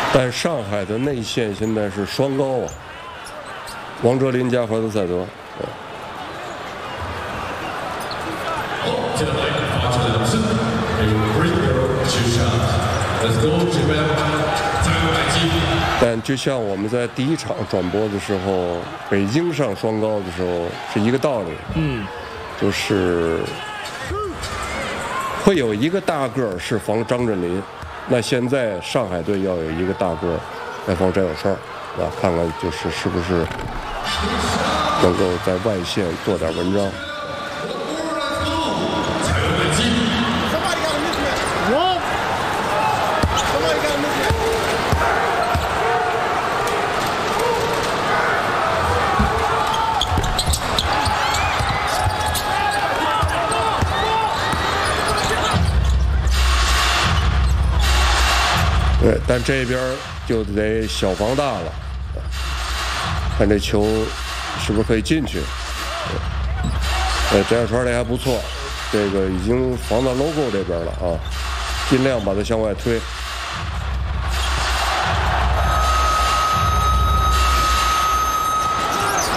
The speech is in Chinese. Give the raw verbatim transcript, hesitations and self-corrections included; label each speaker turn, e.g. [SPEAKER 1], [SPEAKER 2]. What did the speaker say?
[SPEAKER 1] 但上海的内线现在是双高啊，王哲林加怀特塞德。
[SPEAKER 2] 接下来发出的是由 Brinker 去上 ，Let's go Japan， 加油来击！
[SPEAKER 1] 但就像我们在第一场转播的时候，北京上双高的时候是一个道理，
[SPEAKER 3] 嗯，
[SPEAKER 1] 就是会有一个大个儿是防张镇麟，那现在上海队要有一个大个儿来防翟小川，啊，看看就是是不是能够在外线做点文章。对，但这边就得小防大了，看这球是不是可以进去。呃，翟小川这还不错，这个已经防到 logo 这边了啊，尽量把它向外推。